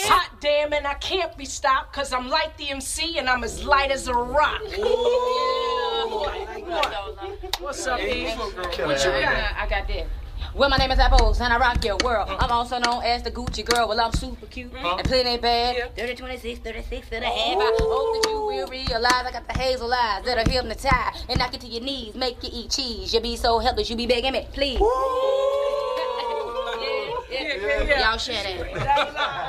Hot damn, and I can't be stopped, cause I'm like the MC and I'm as light as a rock. What's up, E? What you got? I got this. Well, my name is Apples, and I rock your world. I'm also known as the Gucci girl. Well, I'm super cute and plenty bad. 30, 26, 36 and a half. I hope that you will realize I got the hazel eyes that'll hypnotize and knock you to your knees, make you eat cheese. You be so helpless, you be begging me, please. Y'all share that.